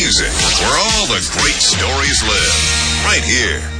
music, where all the great stories live. Right here